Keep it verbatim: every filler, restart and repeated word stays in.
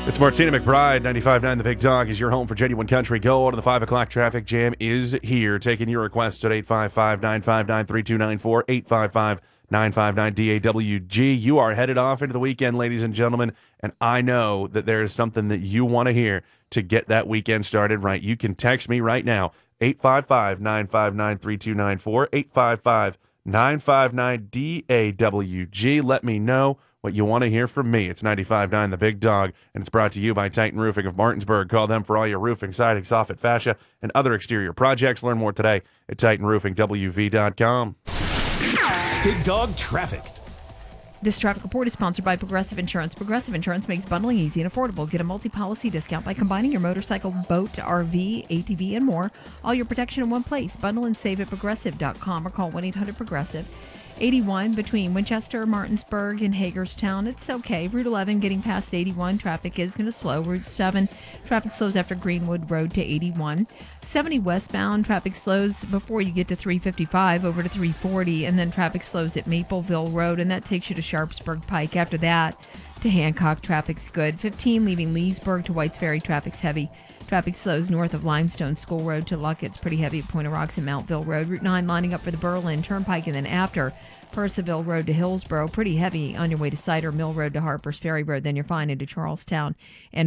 It's Martina McBride, ninety-five point nine The Big Dog is your home for genuine country gold. The five o'clock traffic jam is here. Taking your requests at eight five five, nine five nine, three two nine four, eight five five, nine five nine, D A W G. You are headed off into the weekend, ladies and gentlemen, and I know that there is something that you want to hear to get that weekend started right. You can text me right now, eight five five, nine five nine, three two nine four, eight five five, nine five nine, D A W G. Let me know what you want to hear from me. It's ninety-five point nine The Big Dog, and it's brought to you by Titan Roofing of Martinsburg. Call them for all your roofing, siding, soffit, fascia, and other exterior projects. Learn more today at titan roofing w v dot com. Big Dog Traffic. This traffic report is sponsored by Progressive Insurance. Progressive Insurance makes bundling easy and affordable. Get a multi-policy discount by combining your motorcycle, boat, R V, A T V, and more. All your protection in one place. Bundle and save at progressive dot com or call one eight hundred progressive. eighty-one between Winchester, Martinsburg, and Hagerstown. It's okay. Route eleven getting past eighty-one. Traffic is going to slow. Route seven, traffic slows after Greenwood Road to eighty-one. seventy westbound, traffic slows before you get to three fifty-five over to three forty, and then traffic slows at Mapleville Road, and that takes you to Sharpsburg Pike. After that, to Hancock, traffic's good. fifteen leaving Leesburg to Whites Ferry, traffic's heavy. Traffic slows north of Limestone School Road to Luckett's pretty heavy at Point of Rocks and Mountville Road. Route nine lining up for the Berlin Turnpike, and then after Percival Road to Hillsborough, pretty heavy on your way to Cider Mill Road to Harpers Ferry Road. Then you're fine into Charlestown and